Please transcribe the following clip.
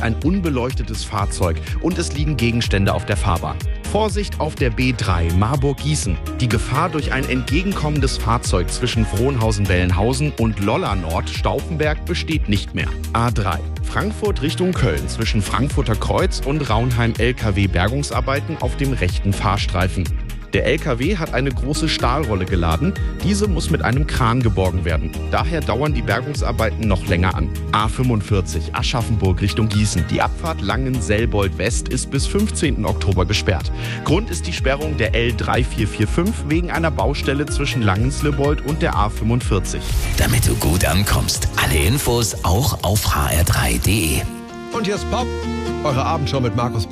ein unbeleuchtetes Fahrzeug und es liegen Gegenstände auf der Fahrbahn. Vorsicht auf der B3 Marburg-Gießen. Die Gefahr durch ein entgegenkommendes Fahrzeug zwischen Frohnhausen-Bellenhausen und Lolla-Nord-Stauffenberg besteht nicht mehr. A3 Frankfurt Richtung Köln zwischen Frankfurter Kreuz und Raunheim-LKW-Bergungsarbeiten auf dem rechten Fahrstreifen. Der LKW hat eine große Stahlrolle geladen. Diese muss mit einem Kran geborgen werden. Daher dauern die Bergungsarbeiten noch länger an. A45 Aschaffenburg Richtung Gießen. Die Abfahrt Langen-Selbold West ist bis 15. Oktober gesperrt. Grund ist die Sperrung der L3445 wegen einer Baustelle zwischen Langen-Selbold und der A45. Damit du gut ankommst. Alle Infos auch auf hr3.de. Und jetzt Pop, eure Abendshow mit Markus